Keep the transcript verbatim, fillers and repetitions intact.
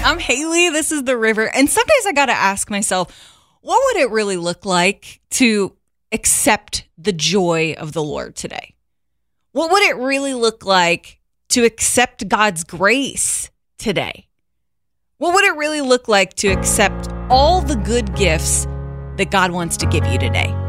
I'm Haley. This is The River. And some days I got to ask myself, what would it really look like to accept the joy of the Lord today? What would it really look like to accept God's grace today? What would it really look like to accept all the good gifts that God wants to give you today?